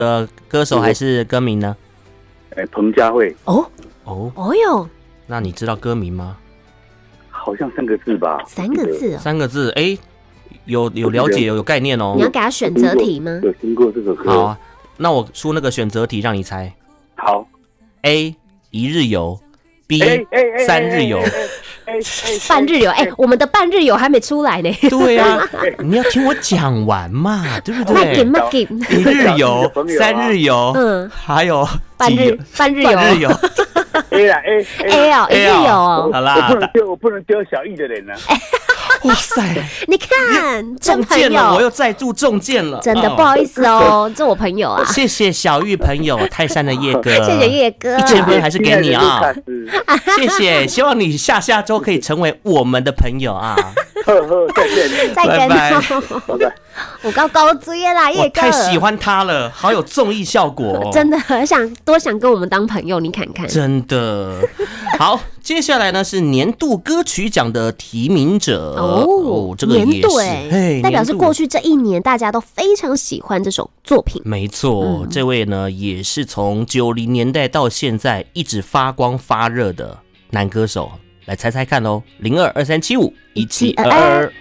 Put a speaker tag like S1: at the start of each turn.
S1: 的歌手还是歌名呢？
S2: 彭佳慧。
S1: 哦
S3: 哟，
S1: 那你知道歌名吗？
S2: 好像3个字吧
S3: ？3个字
S1: ，3个字，有了解，有概念哦。
S3: 你要给他选择题吗？
S2: 有听过这首歌。
S1: 好啊，那我出那个选择题让你猜。
S2: 好
S1: ，A 1日游，B 3日游。
S3: 半日游，我们的半日游还没出来呢。
S1: 对啊，你要听我讲完嘛，对不对？1日游、3日游，还有
S3: 半日游。
S2: A 啦
S3: A 哦，1日游哦。
S1: 好啦，
S2: 我不能丢小易的人啊。
S1: 哇塞，
S3: 你看
S1: 中箭了，我又再度中箭了，
S3: 真的不好意思哦，这我朋友啊。
S1: 谢谢小玉朋友，泰山的叶哥，
S3: 谢谢叶哥
S1: ，1000分还是给你啊，谢谢，希望你下周可以成为我们的朋友啊。
S2: 再见，
S3: 拜拜。我高追啦，叶哥，
S1: 我太喜欢他了，好有综艺效果，
S3: 真的很想跟我们当朋友，你看看，
S1: 真的。好，接下来呢是年度歌曲奖的提名者这个
S3: 年度代表是过去这1年大家都非常喜欢这首作品。
S1: 没错，这位呢也是从90年代到现在一直发光发热的男歌手，来猜猜看喽，0223751722。